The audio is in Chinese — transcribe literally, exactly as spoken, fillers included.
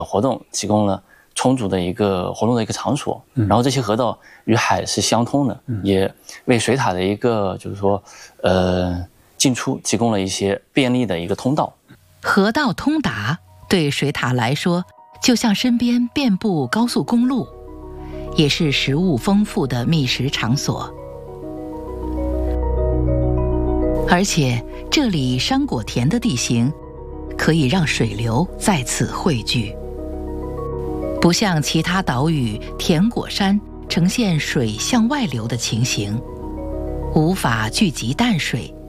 活动提供了充足的一个活动的一个场所，嗯、然后这些河道与海是相通的，嗯、也为水塔的一个就是说呃进出提供了一些便利的一个通道。 河道通达对水塔来说，就像身边遍布高速公路，也是食物丰富的觅食场所。而且这里山果田的地形可以让水流在此汇聚，不像其他岛屿田果山呈现水向外流的情形，无法聚集淡水，